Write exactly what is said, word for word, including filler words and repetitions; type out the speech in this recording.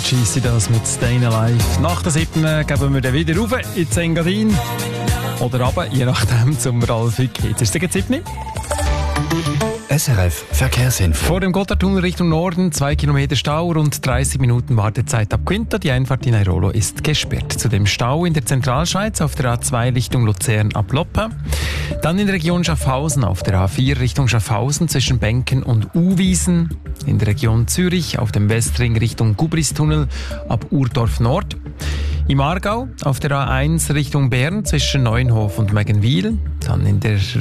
Bee Gees das mit Stayin' Alive. Nach der siebten geben wir den wieder rauf ins Engadin. Oder runter, je nachdem, zum Ralf Hück. Jetzt ist es siebten. S R F Verkehrsinfo. Vor dem Gotthardtunnel Richtung Norden, zwei Kilometer Stau, rund dreißig Minuten Wartezeit ab Quinta. Die Einfahrt in Airolo ist gesperrt. Zudem Stau in der Zentralschweiz auf der A zwei Richtung Luzern ab Loppa. Dann in der Region Schaffhausen auf der A vier Richtung Schaffhausen zwischen Benken und Uwiesen. In der Region Zürich auf dem Westring Richtung Gubristunnel ab Urdorf Nord. Im Aargau auf der A eins Richtung Bern zwischen Neuenhof und Meggenwil. Dann in der